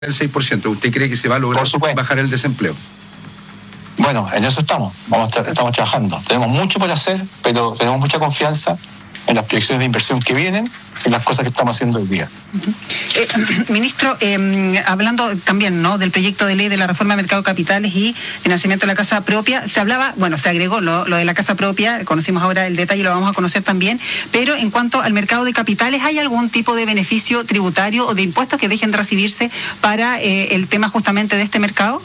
el 6%. ¿Usted cree que se va a lograr bajar el desempleo? Bueno, en eso estamos trabajando. Tenemos mucho por hacer, pero tenemos mucha confianza en las proyecciones de inversión que vienen, en las cosas que estamos haciendo hoy día. Ministro, hablando también, ¿no?, del proyecto de ley de la reforma del mercado de capitales y financiamiento de la casa propia, se hablaba, bueno, se agregó lo de la casa propia, conocimos ahora el detalle, lo vamos a conocer también, pero en cuanto al mercado de capitales, ¿hay algún tipo de beneficio tributario o de impuestos que dejen de recibirse para el tema justamente de este mercado?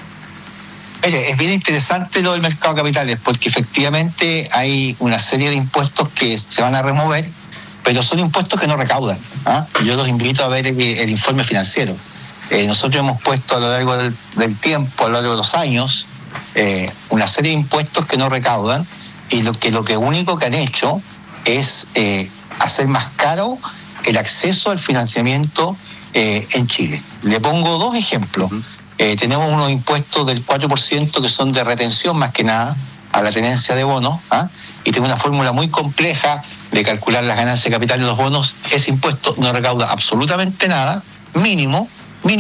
Mire, es bien interesante lo del mercado de capitales, porque efectivamente hay una serie de impuestos que se van a remover, pero son impuestos que no recaudan. Yo los invito a ver el informe financiero. Nosotros hemos puesto a lo largo del tiempo, a lo largo de los años, una serie de impuestos que no recaudan, y lo único que han hecho es hacer más caro el acceso al financiamiento en Chile. Le pongo dos ejemplos. Tenemos unos impuestos del 4% que son de retención más que nada a la tenencia de bonos, y tengo una fórmula muy compleja de calcular las ganancias de capital de los bonos. Ese impuesto no recauda absolutamente nada, mínimo,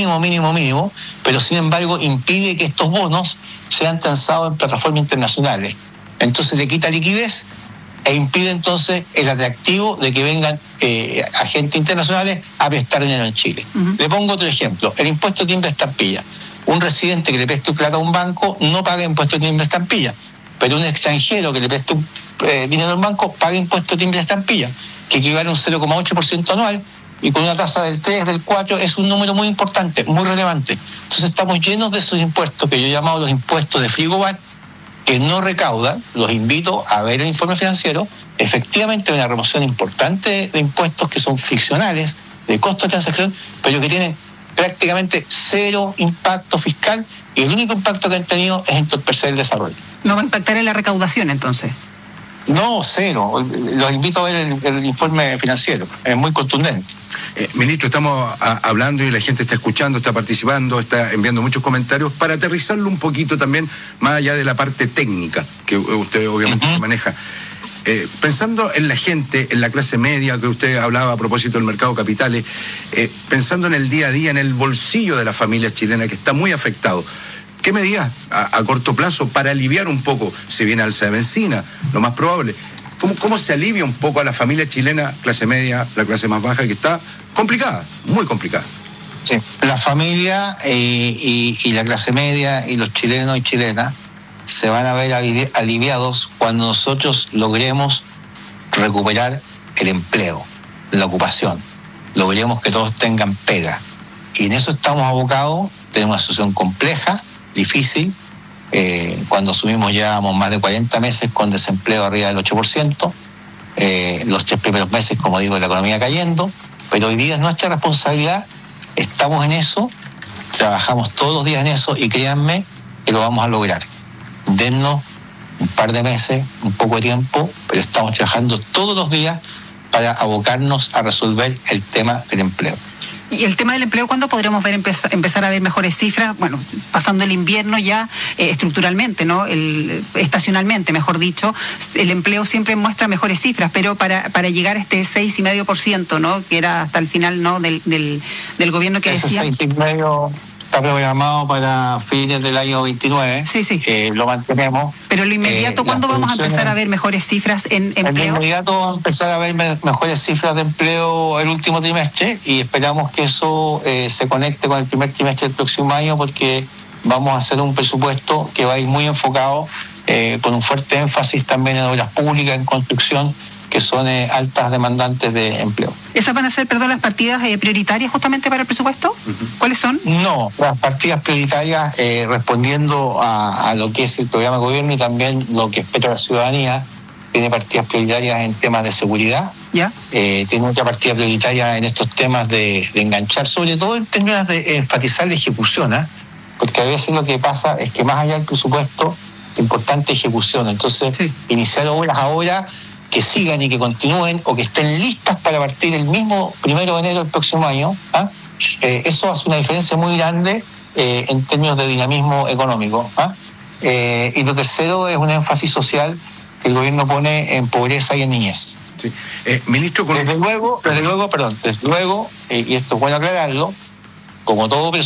pero sin embargo impide que estos bonos sean transados en plataformas internacionales. Entonces le quita liquidez e impide entonces el atractivo de que vengan agentes internacionales a prestar dinero en Chile. Le pongo otro ejemplo, el impuesto de timbre estampilla. Un residente que le preste plata a un banco no paga impuesto de timbre estampilla, pero un extranjero que le preste dinero al banco paga impuesto de timbre estampilla, que equivale a un 0,8% anual, y con una tasa del 3, del 4, es un número muy importante, muy relevante. Entonces estamos llenos de esos impuestos que yo he llamado los impuestos de frigobar, que no recaudan. Los invito a ver el informe financiero. Efectivamente hay una remoción importante de impuestos que son ficcionales, de costo de transacción, pero que tienen prácticamente cero impacto fiscal, y el único impacto que han tenido es entorpecer el desarrollo. ¿No va a impactar en la recaudación entonces? No, cero. Los invito a ver el informe financiero. Es muy contundente. Ministro, estamos hablando y la gente está escuchando, está participando, está enviando muchos comentarios para aterrizarlo un poquito también, más allá de la parte técnica que usted obviamente se maneja. Pensando en la gente, en la clase media que usted hablaba a propósito del mercado de capitales, pensando en el día a día, en el bolsillo de la familia chilena que está muy afectado, ¿qué medidas a corto plazo para aliviar un poco? Se viene alza de benzina, lo más probable. ¿Cómo se alivia un poco a la familia chilena, clase media, la clase más baja, que está complicada, muy complicada? Sí, la familia y la clase media y los chilenos y chilenas se van a ver aliviados cuando nosotros logremos recuperar el empleo, la ocupación, logremos que todos tengan pega. Y en eso estamos abocados. Tenemos una situación compleja, difícil. Cuando asumimos llevábamos más de 40 meses con desempleo arriba del 8%, los 3 primeros meses, como digo, la economía cayendo, pero hoy día es nuestra responsabilidad, estamos en eso, trabajamos todos los días en eso, y créanme que lo vamos a lograr. Dennos un par de meses, un poco de tiempo, pero estamos trabajando todos los días para abocarnos a resolver el tema del empleo. Y el tema del empleo, ¿cuándo podremos ver empezar a ver mejores cifras? Bueno, pasando el invierno ya estructuralmente, ¿no? Estacionalmente, mejor dicho, el empleo siempre muestra mejores cifras, pero para llegar a este 6,5%, ¿no?, que era hasta el final, ¿no?, del gobierno que decía... 6,5% está programado para fines del año 29. Sí. Lo mantenemos. Pero en lo inmediato, ¿cuándo vamos a empezar a ver mejores cifras en empleo? En lo inmediato vamos a empezar a ver mejores cifras de empleo el último trimestre, y esperamos que eso se conecte con el primer trimestre del próximo año, porque vamos a hacer un presupuesto que va a ir muy enfocado, con un fuerte énfasis también en obras públicas, en construcción, que son altas demandantes de empleo. ¿Esas van a ser, las partidas prioritarias justamente para el presupuesto? ¿Cuáles son? No, las partidas prioritarias, respondiendo a lo que es el programa de gobierno y también lo que espera la ciudadanía, tiene partidas prioritarias en temas de seguridad. ¿Ya? Tiene otra partida prioritaria en estos temas de enganchar, sobre todo en términos de enfatizar la ejecución, porque a veces lo que pasa es que más allá del presupuesto, importante ejecución. Entonces, iniciar obras ahora que sigan y que continúen, o que estén listas para partir el mismo 1 de enero del próximo año, eso hace una diferencia muy grande en términos de dinamismo económico. Y lo tercero es un énfasis social que el gobierno pone en pobreza y en niñez. Sí. Ministro, desde luego, y esto es bueno aclararlo, como todo